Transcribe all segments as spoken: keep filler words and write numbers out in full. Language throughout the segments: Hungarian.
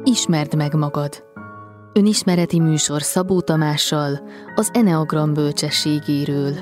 Ismerd meg magad. Önismereti műsor Szabó Tamással, az Eneagram bölcsességéről.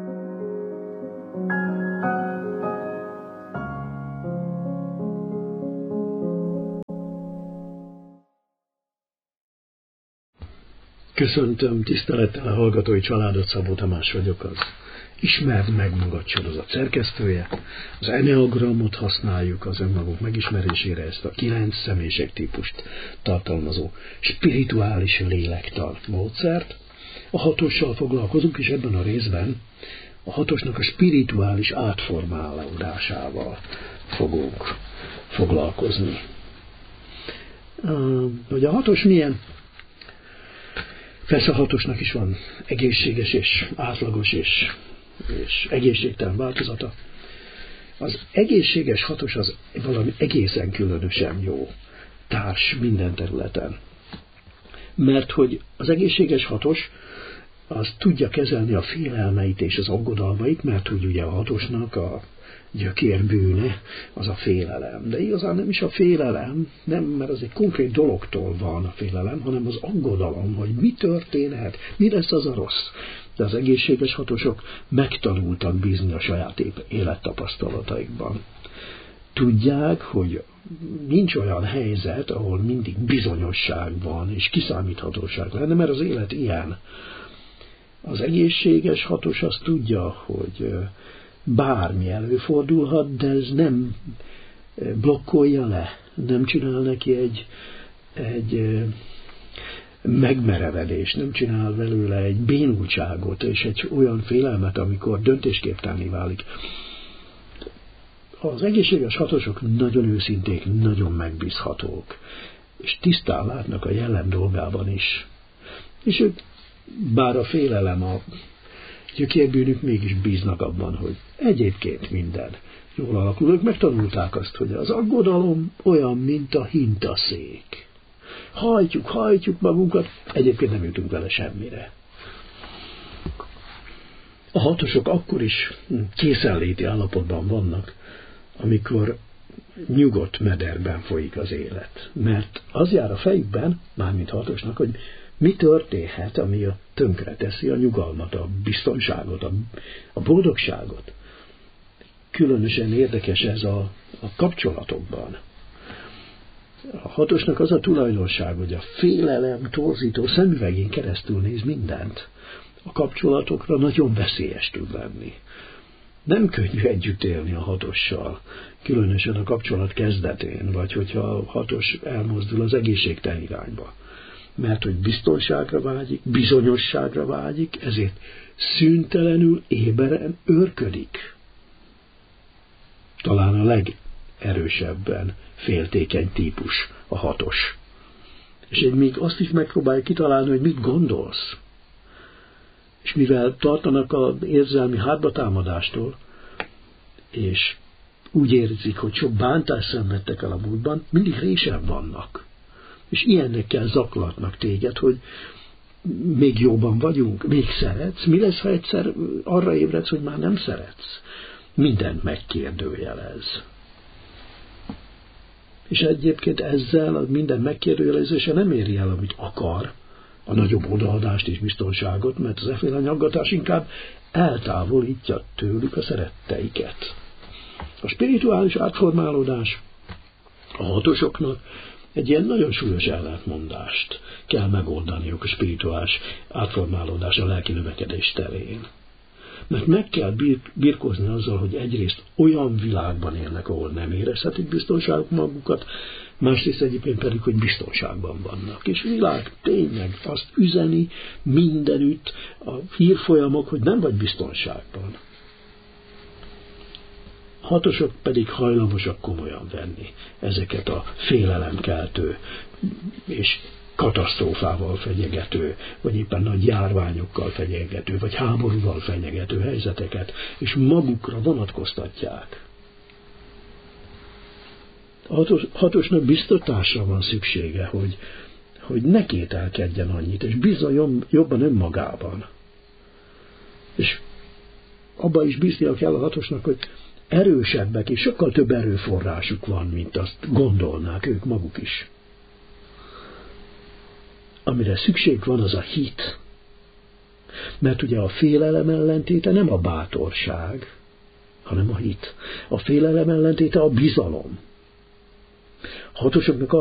Köszöntöm tisztelettel a hallgatói családot, Szabó Tamás vagyok, az Ismerd meg magad sorozat szerkesztője. Az Eneagramot használjuk az önmagunk megismerésére, ezt a kilenc személyiségtípust tartalmazó spirituális lélektan módszert. A hatossal foglalkozunk, és ebben a részben a hatosnak a spirituális átformálódásával fogunk foglalkozni. Hogy a hatos milyen? Persze a hatosnak is van egészséges és átlagos és, és egészségtelen változata. Az egészséges hatos az valami egészen különösen jó társ minden területen. Mert hogy az egészséges hatos az tudja kezelni a félelmeit és az aggodalmait, mert hogy ugye a hatosnak a gyökérbűne az a félelem. De igazán nem is a félelem, nem, mert az egy konkrét dologtól van a félelem, hanem az aggodalom, hogy mi történhet, mi lesz az a rossz. De az egészséges hatosok megtanultak bízni a saját élettapasztalataikban. Tudják, hogy nincs olyan helyzet, ahol mindig bizonyosság van, és kiszámíthatóság lenne, mert az élet ilyen. Az egészséges hatos azt tudja, hogy bármi előfordulhat, de ez nem blokkolja le, nem csinál neki egy, egy megmerevedést, nem csinál belőle egy bénultságot, és egy olyan félelmet, amikor döntésképtelenné válik. Az egészséges hatosok nagyon őszinték, nagyon megbízhatók, és tisztán látnak a jelen dolgában is. És ők, bár a félelem, a gyökérbűnük, mégis bíznak abban, hogy egyébként minden jól alakul. Ők megtanulták azt, hogy az aggodalom olyan, mint a hintaszék. Hajtjuk, hajtjuk magunkat, egyébként nem jutunk vele semmire. A hatosok akkor is készenléti állapotban vannak, amikor nyugodt mederben folyik az élet. Mert az jár a fejükben, mármint hatosnak, hogy mi történhet, ami a tönkre teszi a nyugalmat, a biztonságot, a, a boldogságot. Különösen érdekes ez a, a kapcsolatokban. A hatosnak az a tulajdonság, hogy a félelem torzító szemüvegén keresztül néz mindent. A kapcsolatokra nagyon veszélyes tud lenni. Nem könnyű együtt élni a hatossal, különösen a kapcsolat kezdetén, vagy hogyha a hatos elmozdul az egészségtelen irányba. Mert hogy biztonságra vágyik, bizonyosságra vágyik, ezért szüntelenül éberen őrködik. Talán a legerősebben féltékeny típus a hatos. És egy még azt is megpróbálja kitalálni, hogy mit gondolsz. És mivel tartanak az érzelmi hátbatámadástól, és úgy érzik, hogy sok bántást szenvedtek el a múltban, mindig résen vannak. És ilyennek kell zaklatnak téged, hogy még jobban vagyunk, még szeretsz. Mi lesz, ha egyszer arra ébredsz, hogy már nem szeretsz? Mindent megkérdőjelez. És egyébként ezzel a minden megkérdőjelezése nem éri el, amit akar, a nagyobb odaadást és biztonságot, mert az efféle nyaggatás inkább eltávolítja tőlük a szeretteiket. A spirituális átformálódás a hatosoknak egy ilyen nagyon súlyos ellentmondást kell megoldaniuk a spirituális átformálódás a lelki növekedés terén. Mert meg kell bir- birkózni azzal, hogy egyrészt olyan világban élnek, ahol nem érezhetik biztonságuk magukat, másrészt egyébként pedig, hogy biztonságban vannak. És a világ tényleg azt üzeni mindenütt, a hírfolyamok, hogy nem vagy biztonságban. Hatosok pedig hajlamosak komolyan venni ezeket a félelemkeltő és katasztrófával fenyegető, vagy éppen nagy járványokkal fenyegető, vagy háborúval fenyegető helyzeteket, és magukra vonatkoztatják. A hatos, hatosnak biztatásra van szüksége, hogy, hogy ne kételkedjen annyit, és bízzon jobban önmagában. És abba is bíznia kell a hatosnak, hogy erősebbek, és sokkal több erőforrásuk van, mint azt gondolnák ők maguk is. amire szükség van, az a hit. Mert ugye a félelem ellentéte nem a bátorság, hanem a hit. A félelem ellentéte a bizalom. Hatosoknak